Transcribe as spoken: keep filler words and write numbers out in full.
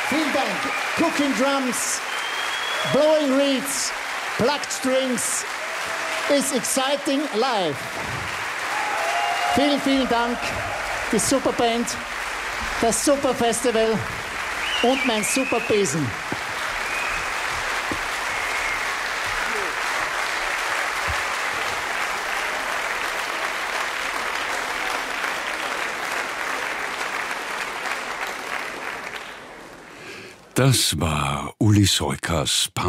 Vielen Dank. Cooking Drums, Blowing Reeds, Plucked Strings is exciting live. Vielen, vielen Dank. Die Superband, das Superfestival und mein Superbesen. Das war Uli Seuckers